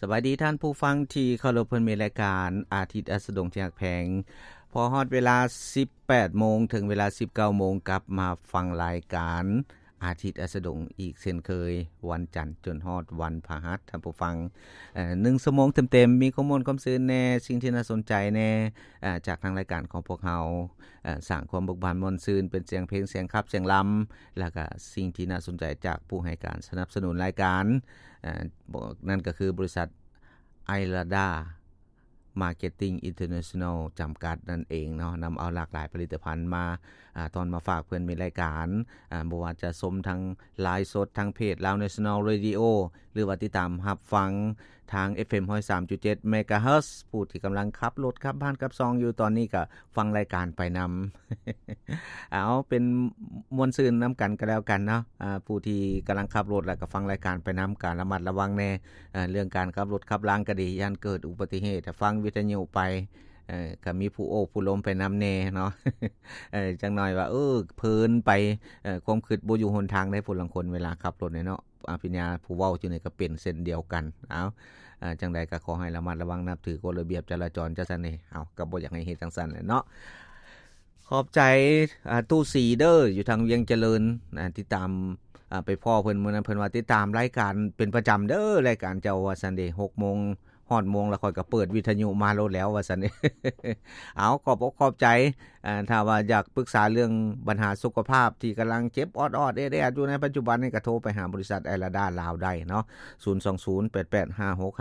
สวัสดีท่านผู้ฟังที่เคารพเพิ่นมีรายการอาทิตย์อัสดงจากแผงพอฮอดเวลา 18:00 นถึงเวลา 19:00 นกลับมาฟังรายการอาทิตย์อัสดงอีกเช่นเคยวันจันทร์จนฮอดวันพฤหัสท่านผู้ฟัง1 ชั่วโมงเต็มๆมีข้อมูลความซื่นแน่สิ่งที่น่าสนใจแน่จากทางรายการของพวกเฮาสร้างความเบิกบานม่วนซื่นเป็นเสียงเพลงเสียงคับเสียงลำแล้วก็สิ่งที่น่าสนใจจากผู้ให้การสนับสนุนรายการนั่นก็คือบริษัทไอราดามาร์เก็ตติ้งอินเตอร์เนชั่นแนลจำกัดนั่นเองเนาะนำเอาหลากหลายผลิตภัณฑ์มาตอนมาฝากเพื่อนมีรายการบ่ว่าจะชมทางไลฟ์สดทางเพจ Lao National Radio หรือว่าติดตามรับฟังทาง FM 103.7 เมกะเฮิรตซ์ผู้ที่กำลังขับรถขับบ้านขับซองอยู่ตอนนี้ก็ฟังรายการไปนำเอาเป็นมวลซื่นนำกันก็แล้วกันเนาะผู้ที่กำลังขับรถแล้วก็ฟังรายการไปนำการระมัดระวังแน่เรื่องการขับรถขับลางก็ดีย่านเกิดอุบัติเหตุฟังวิทยุไปก็มีผู้โอ้ผู้ล้มไปนำแน่เนาะจังหน่อยว่าเพลินไปความคิดบ่อยู่หนทางได้ผู้ลางคนเวลาขับรถเนาะอภิญญาผู้เว้าอยู่นี่ก็เป็นเส้นเดียวกันเอาจังใดก็ขอให้ระมัดระวังนับถือกฎระเบียบจราจรจังซั่นนี่เอาก็บ่อยากให้เฮ็ดจังซั่นแหละเนาะขอบใจตู้สีเด้ออยู่ทางเวียงเจริญติดตามไปพ่อเพิ่นมื้อนั้นเพิ่นว่าติดตามรายการเป็นประจำเด้อรายการเจ้าว่าซั่นเด้ 6:00 นฮอดโมงแล้วค่อยก็เปิดวิทยุมาโลดแล้วว่าซั่นเด้ เอาขอบอกขอบใจถ้าว่าอยากปรึกษาเรื่องปัญหาสุขภาพที่กำลังเจ็บออดๆแอดๆอยู่ในปัจจุบันนี่ก็โทรไปหาบริษัทไอราดาลาวได้เนาะ 0208856